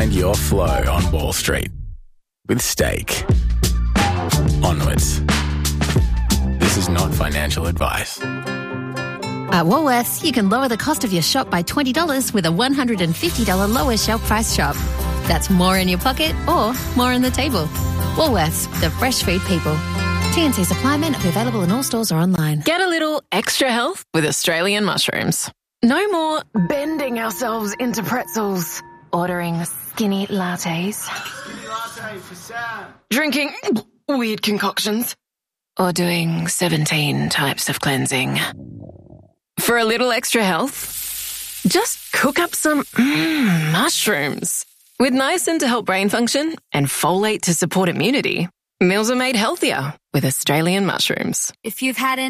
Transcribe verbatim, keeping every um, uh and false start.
Find your flow on Wall Street with Stake. Onwards. This is not financial advice. At Woolworths, you can lower the cost of your shop by twenty dollars with a one hundred fifty dollars lower shelf price shop. That's more in your pocket or more on the table. Woolworths, the fresh food people. T and C supply may not be available in all stores or online. Get a little extra health with Australian mushrooms. No more bending ourselves into pretzels, ordering skinny lattes, Skinny latte for Sam. drinking weird concoctions, or doing seventeen types of cleansing. For a little extra health, just cook up some mm, mushrooms. With niacin to help brain function and folate to support immunity, meals are made healthier with Australian mushrooms. If you've had an